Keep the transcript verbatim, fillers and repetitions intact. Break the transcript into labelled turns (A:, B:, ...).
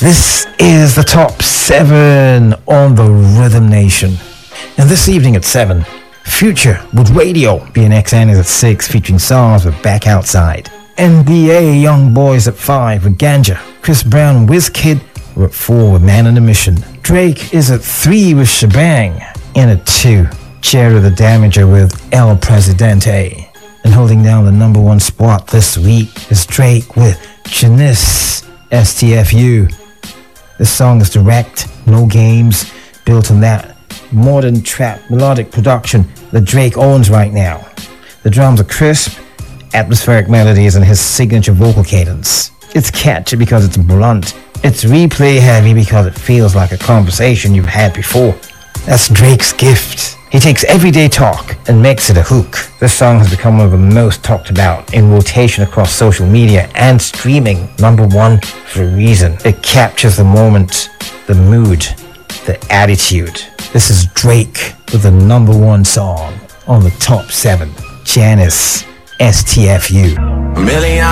A: This is the top seven on the Rhythm Nation. And this evening at seven, Future with Radio. B N X N is at six, featuring songs with Back Outside. N B A Young Boys at five with Ganja. Chris Brown and WizKid are at four with Man on a Mission. Drake is at three with Shebang. And at two, Cherry the Damager with El Presidente. And holding down the number one spot this week is Drake with Janice S T F U. This song is direct, no games, built on that modern trap melodic production that Drake owns right now. The drums are crisp, atmospheric melodies, and his signature vocal cadence. It's catchy because it's blunt. It's replay heavy because it feels like a conversation you've had before. That's Drake's gift. He takes everyday talk and makes it a hook. This song has become one of the most talked about in rotation across social media and streaming. Number one for a reason. It captures the moment, the mood, the attitude. This is Drake with the number one song on the top seven. Janice S T F U.
B: Million